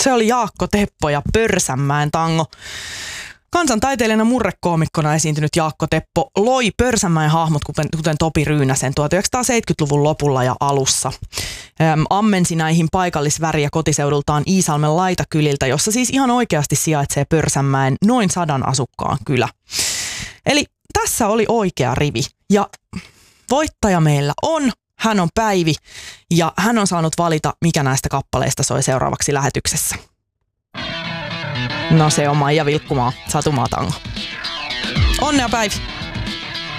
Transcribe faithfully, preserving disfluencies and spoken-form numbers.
Se oli Jaakko Teppo ja Pörsänmäen tango. Kansantaiteilijana murrekoomikkona esiintynyt Jaakko Teppo loi Pörsänmäen hahmot, kuten, kuten Topi Ryynäsen tuhatyhdeksänsataaseitsemänkymmentäluvun lopulla ja alussa. Äm, ammensi näihin paikallisväriä kotiseudultaan Iisalmen laitakyliltä, jossa siis ihan oikeasti sijaitsee Pörsänmäen noin sadan asukkaan kylä. Eli tässä oli oikea rivi ja voittaja meillä on. Hän on Päivi ja hän on saanut valita, mikä näistä kappaleista soi seuraavaksi lähetyksessä. No se on Maija Vilkkumaa, Satumaa tango. Onnea Päivi!